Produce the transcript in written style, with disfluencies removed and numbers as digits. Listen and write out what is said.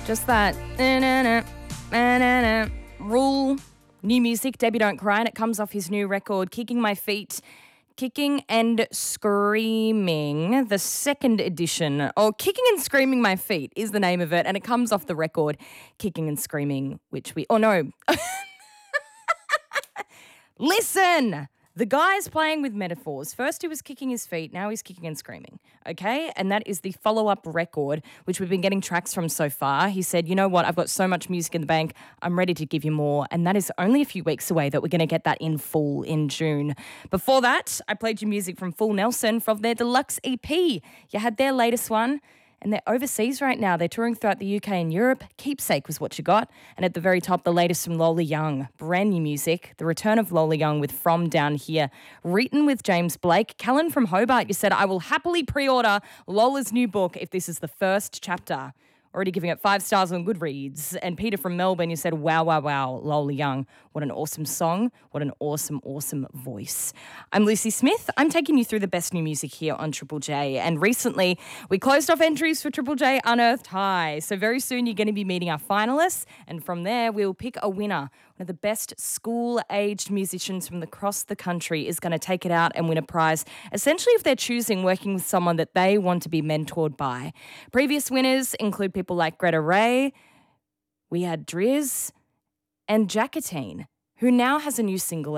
Just that Rule, new music, Debbie Don't Cry, and it comes off his new record, Kicking My Feet, Kicking and Screaming, the second edition, or Kicking and Screaming My Feet is the name of it, and it comes off the record, Kicking and Screaming, Listen! The guy's playing with metaphors. First he was kicking his feet, now he's kicking and screaming, okay? And that is the follow-up record, which we've been getting tracks from so far. He said, you know what, I've got so much music in the bank, I'm ready to give you more. And that is only a few weeks away that we're going to get that in full in June. Before that, I played you music from Full Nelson from their deluxe EP. You had their latest one. And they're overseas right now. They're touring throughout the UK and Europe. Keepsake was what you got. And at the very top, the latest from Lola Young. Brand new music. The return of Lola Young with From Down Here. Written with James Blake. Callan from Hobart, you said, I will happily pre-order Lola's new book if this is the first chapter. Already giving it 5 stars on Goodreads. And Peter from Melbourne, you said, wow, wow, wow, Lola Young. What an awesome song. What an awesome, awesome voice. I'm Lucy Smith. I'm taking you through the best new music here on Triple J. And recently, we closed off entries for Triple J Unearthed High. So very soon, you're going to be meeting our finalists. And from there, we'll pick a winner. One of the best school-aged musicians from across the country is going to take it out and win a prize, essentially if they're choosing working with someone that they want to be mentored by. Previous winners include people like Greta Ray, we had Driz, and Jackatine, who now has a new single